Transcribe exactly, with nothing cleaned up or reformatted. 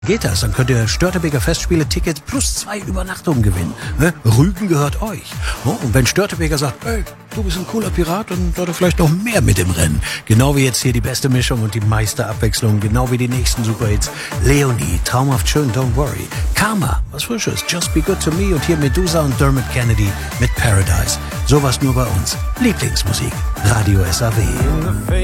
Geht das? Dann könnt ihr Störtebeker Festspiele-Tickets plus zwei Übernachtungen gewinnen. Ne? Rügen gehört euch. Oh, und wenn Störtebeker sagt, ey, du bist ein cooler Pirat, dann seid ihr vielleicht noch mehr mit im Rennen. Genau wie jetzt hier die beste Mischung und die meiste Abwechslung. Genau wie die nächsten Superhits. Leonie, Traumhaft schön, Don't Worry. Karma, was Frisches, Just Be Good to Me und hier Medusa und Dermot Kennedy mit Paradise. Sowas nur bei uns. Lieblingsmusik. Radio S A W.